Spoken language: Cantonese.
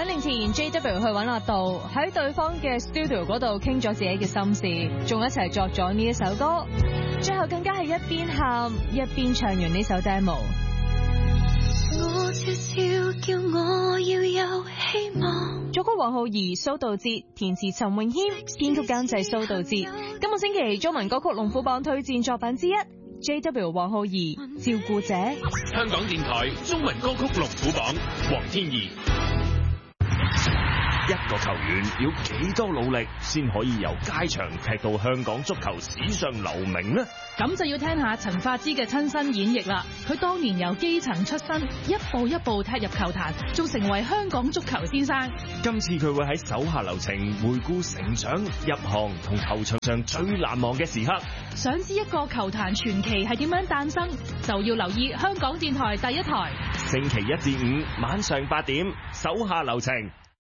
2年前 JW 去揾阿杜，喺對方嘅 studio 嗰度傾咗自己嘅心事，仲一齊作咗呢一首歌，最後更加係一邊喊一邊唱完呢首 demo。 我悄悄叫我要有希望。 作曲黃浩儀、蘇道哲，填詞陳詠謙，編曲監製蘇道哲。今個星期中文歌曲龍虎榜推薦作品之一 JW 黃浩儀《照顧者》。 香港電台中文歌曲龍虎榜，黃天怡。 一個球員要幾多努力先可以由街場踢到香港足球史上留名呢？ 咁就要聽下陳發枝嘅親身演繹啦。佢當年由基層出身，一步一步踢入球壇，仲成為香港足球先生。 今次佢會喺手下留情，回顧成長、入行同球場上最難忘嘅時刻。 想知一個球壇傳奇係點樣誕生，就要留意香港電台第一台。 星期1至5晚上8點，手下留情。